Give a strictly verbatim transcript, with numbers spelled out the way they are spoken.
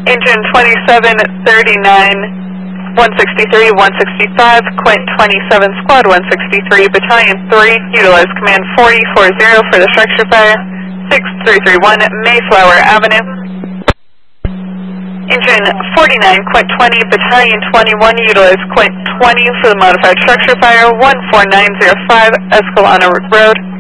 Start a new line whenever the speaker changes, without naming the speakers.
Engine twenty-seven thirty-nine, one sixty-three, one sixty-five, Quint twenty-seven, Squad one sixty-three, Battalion three, utilize command forty forty for the structure fire, six three three one Mayflower Avenue. Engine forty-nine, Quint twenty, Battalion twenty-one, utilize Quint twenty for the modified structure fire, one four nine zero five Escalona Road.